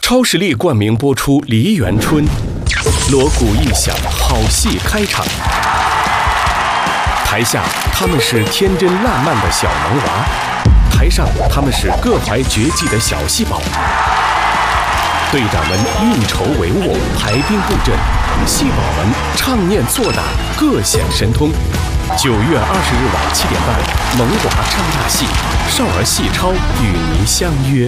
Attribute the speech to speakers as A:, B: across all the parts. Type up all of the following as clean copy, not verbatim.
A: 超视力冠名播出《梨园春》，锣鼓一响，好戏开场。台下他们是天真烂漫的小萌娃，台上他们是各怀绝技的小戏宝。队长们运筹帷幄，排兵布阵，戏宝们唱念做打，各显神通。9月20日晚7点半，萌娃唱大戏，少儿戏超与您相约。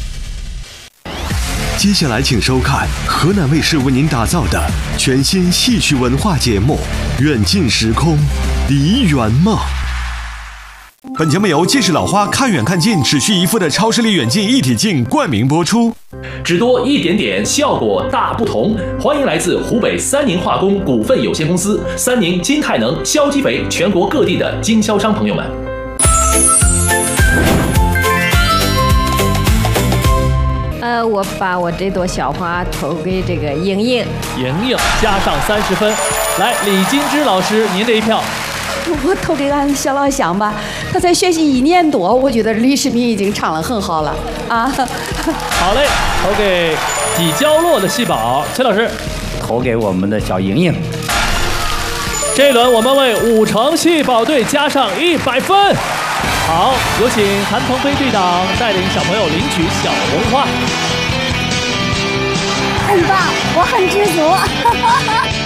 B: 接下来请收看河南卫视为您打造的全新戏曲文化节目《远近时空梨园梦》。本节目由既是老花看远看近只需一副的超视力远近一体镜冠名播出。
C: 只多一点点，效果大不同。欢迎来自湖北三宁化工股份有限公司、三宁金泰能消积肥全国各地的经销商朋友们。
D: 我把我这朵小花投给这个莹莹。
E: 莹莹加上30分，来，李金枝老师，您这一票。
F: 我投给俺小老乡吧，他才学习1年多，我觉得李世民已经唱得很好了啊。
E: 好嘞，投给几娇落的戏宝，崔老师，
G: 投给我们的小莹莹。
E: 这一轮我们为5城戏宝队加上100分。好，有请谭腾飞队长带领小朋友领取小红花。
H: 很棒，我很知足。